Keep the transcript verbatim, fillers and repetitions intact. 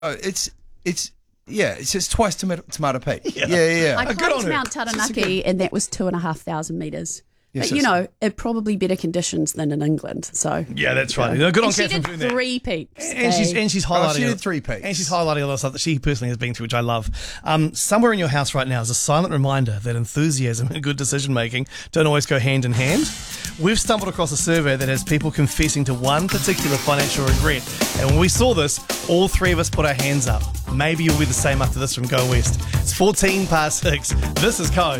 Oh, it's it's yeah, it's just twice tomato, tomato peak. Yeah, yeah, yeah. I Oh, good climbed on her. Mount It's a Taranaki, good- and that was two and a half thousand metres. Yes, but you that's- know, it probably better conditions than in England. So Yeah, that's right. No, good on and she Catherine did for doing that. three peaks. And she's okay? and she's Oh, highlighting. she a- did three peaks. And she's highlighting a lot of stuff that she personally has been through, which I love. Um, somewhere in your house right now is a silent reminder that enthusiasm and good decision making don't always go hand in hand. We've stumbled across a survey that has people confessing to one particular financial regret, and when we saw this, all three of us put our hands up. Maybe you'll be the same after this from Go West. It's fourteen past six. This is Code.